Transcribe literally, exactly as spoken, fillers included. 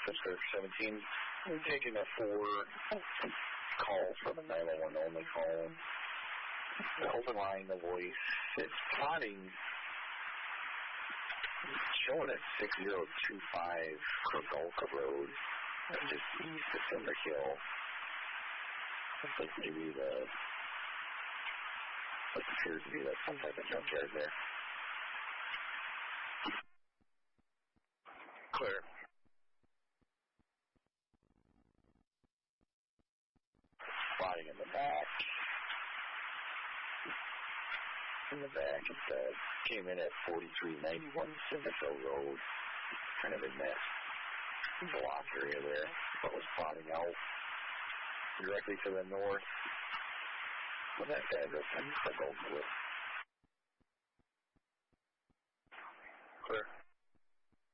Pittsburgh seventeen. We're taking a four call from a nine one one only call. The open line, the voice, it's plotting, showing at six zero two five Krogolka Road, just east of Timber Hill. I think maybe the, what appears to be that some type of junkyard there. Clear. Spotting in the back. In the back, it uh, came in at forty-three ninety-one Simmerville Road, kind of in that block area there. What was plotting out directly to the north. Well, that address I'm going with.